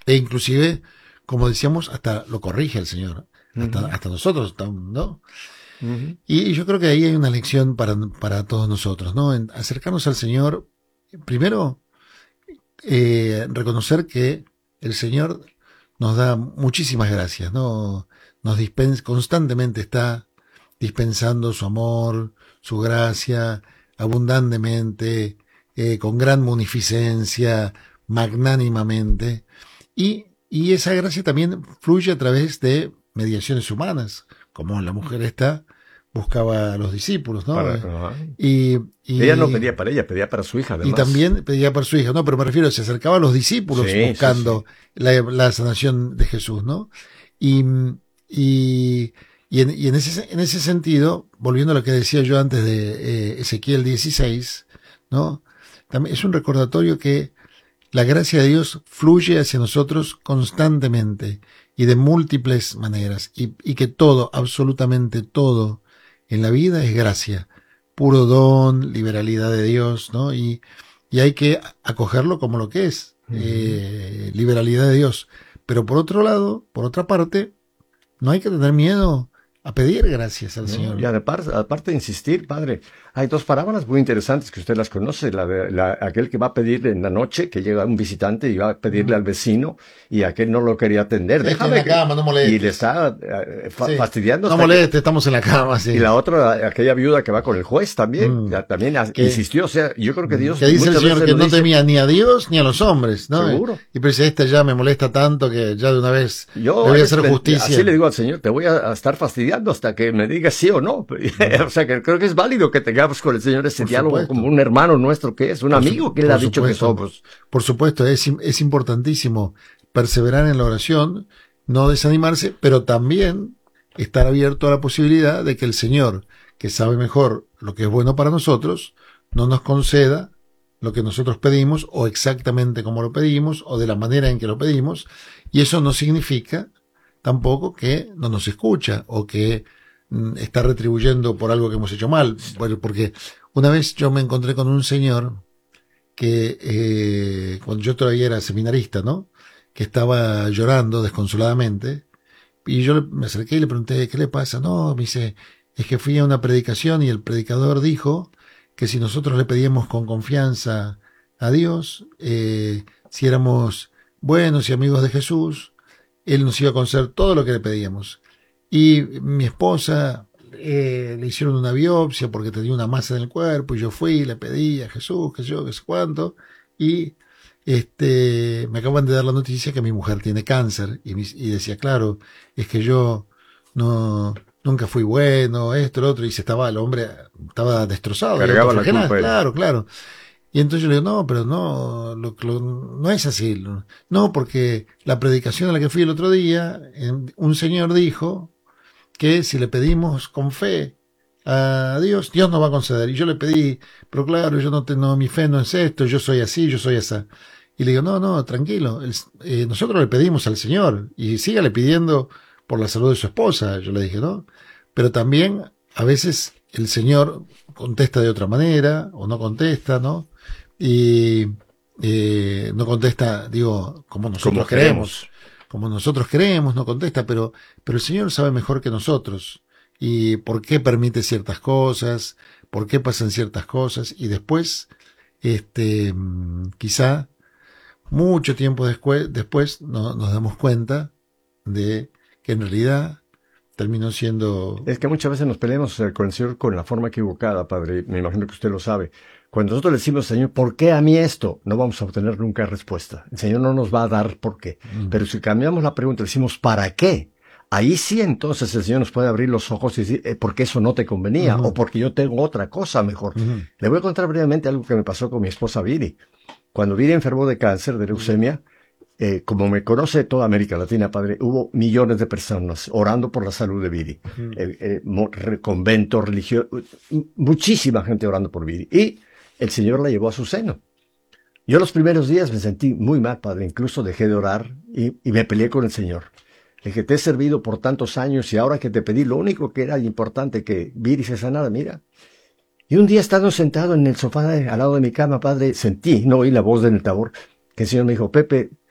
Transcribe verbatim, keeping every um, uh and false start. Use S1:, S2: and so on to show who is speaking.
S1: E inclusive, como decíamos, hasta lo corrige el Señor, hasta,
S2: Uh-huh.
S1: hasta nosotros, ¿no?
S2: Uh-huh.
S1: Y yo creo que ahí hay una lección para, para todos nosotros, ¿no? En acercarnos al Señor, primero, eh, reconocer que el Señor nos da muchísimas gracias, ¿no? Nos dispensa, constantemente está dispensando su amor, su gracia, abundantemente, eh, con gran munificencia, magnánimamente, y, y esa gracia también fluye a través de mediaciones humanas, como la mujer esta buscaba a los discípulos, ¿no?
S2: Para, uh-huh.
S1: y, y
S2: ella no pedía para ella, pedía para su hija, además.
S1: Y también pedía para su hija, no, pero me refiero, se acercaba a los discípulos
S2: sí,
S1: buscando
S2: sí, sí.
S1: La, la sanación de Jesús, ¿no? Y, y, y, en, y en, ese, en ese sentido, volviendo a lo que decía yo antes de eh, Ezequiel dieciséis, ¿no? También es un recordatorio que la gracia de Dios fluye hacia nosotros constantemente y de múltiples maneras, y, y que todo, absolutamente todo en la vida es gracia, puro don, liberalidad de Dios, ¿no? Y, y hay que acogerlo como lo que es, uh-huh. eh, liberalidad de Dios. Pero por otro lado, por otra parte, no hay que tener miedo a pedir gracias al
S2: no,
S1: Señor.
S2: Y aparte, aparte de insistir, padre, hay dos parábolas muy interesantes que usted las conoce. La de la, aquel que va a pedirle en la noche, que llega un visitante y va a pedirle uh-huh. al vecino, y aquel no lo quería atender.
S1: Sí,
S2: déjame
S1: en la cama, no molestes.
S2: Y le está eh, fa-
S1: sí.
S2: fastidiando.
S1: No moleste, que... estamos en la cama, sí.
S2: Y la otra, aquella viuda que va con el juez también,
S1: mm.
S2: ya, también
S1: que,
S2: insistió. O sea, yo creo que Dios...
S1: Que dice el Señor que no
S2: dice,
S1: temía ni a Dios ni a los hombres, ¿no?
S2: Seguro.
S1: Y pero si este ya me molesta tanto que ya de una vez
S2: yo
S1: le voy a hacer justicia.
S2: Así le digo al Señor, te voy a, a estar fastidiando hasta que me digas sí o no. o sea, que creo que es válido que tengamos con el Señor ese
S1: por
S2: diálogo
S1: supuesto.
S2: como un hermano nuestro que es, un
S1: por
S2: amigo
S1: su,
S2: que él ha dicho
S1: supuesto.
S2: que somos.
S1: Por supuesto, es, es importantísimo perseverar en la oración, no desanimarse, pero también estar abierto a la posibilidad de que el Señor, que sabe mejor lo que es bueno para nosotros, no nos conceda lo que nosotros pedimos, o exactamente como lo pedimos, o de la manera en que lo pedimos, y eso no significa tampoco que no nos escucha, o que mm, está retribuyendo por algo que hemos hecho mal, porque una vez yo me encontré con un señor que, eh, cuando yo todavía era seminarista, ¿no?, que estaba llorando desconsoladamente, y yo me acerqué y le pregunté, ¿qué le pasa? No, me dice, es que fui a una predicación y el predicador dijo que si nosotros le pedíamos con confianza a Dios, eh, si éramos buenos y amigos de Jesús, Él nos iba a conceder todo lo que le pedíamos. Y mi esposa eh, le hicieron una biopsia porque tenía una masa en el cuerpo, y yo fui y le pedí a Jesús, que yo, que sé cuánto, y este me acaban de dar la noticia que mi mujer tiene cáncer, y, y decía, claro, es que yo no... nunca fui bueno, esto, lo otro, y se estaba, el hombre estaba destrozado.
S2: Cargaba la culpa.
S1: Claro, claro. Y entonces yo le digo, no, pero no, lo, lo, no es así. No, porque la predicación a la que fui el otro día, un señor dijo que si le pedimos con fe a Dios, Dios nos va a conceder. Y yo le pedí, pero claro, yo no tengo, mi fe no es esto, yo soy así, yo soy esa. Y le digo, no, no, tranquilo, el, eh, nosotros le pedimos al Señor, y sígale pidiendo por la salud de su esposa, yo le dije, ¿no? Pero también a veces el Señor contesta de otra manera, o no contesta, ¿no? Y eh, no contesta, digo, como nosotros
S2: como
S1: queremos,
S2: queremos,
S1: como nosotros creemos, no contesta, pero, pero el Señor sabe mejor que nosotros, y por qué permite ciertas cosas, por qué pasan ciertas cosas, y después, este, quizá, mucho tiempo después, después no, nos damos cuenta de que en realidad terminó siendo...
S2: Es que muchas veces nos peleamos con el Señor con la forma equivocada, Padre. Me imagino que usted lo sabe. Cuando nosotros le decimos, Señor, ¿por qué a mí esto? No vamos a obtener nunca respuesta. El Señor no nos va a dar por qué. Mm. Pero si cambiamos la pregunta y decimos, ¿para qué? Ahí sí, entonces el Señor nos puede abrir los ojos y decir, eh, porque eso no te convenía, uh-huh. o porque yo tengo otra cosa mejor. Uh-huh. Le voy a contar brevemente algo que me pasó con mi esposa Viri. Cuando Viri enfermó de cáncer, de leucemia, Eh, como me conoce toda América Latina, Padre, hubo millones de personas orando por la salud de Viri. Mm. Eh, eh, conventos religiosos, muchísima gente orando por Viri. Y el Señor la llevó a su seno. Yo los primeros días me sentí muy mal, Padre. Incluso dejé de orar y, y me peleé con el Señor. Le dije, te he servido por tantos años y ahora que te pedí, lo único que era importante que Viri se sanara, mira. Y un día estando sentado en el sofá de, al lado de mi cama, Padre, sentí, no oí la voz del tabor, que el Señor me dijo, Pepe,